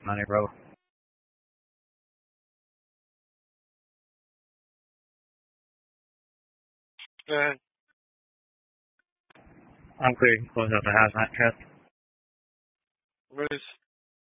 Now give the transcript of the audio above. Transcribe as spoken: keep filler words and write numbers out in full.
Money Road. Go ahead. I'm clear. Close out the hazmat test. What is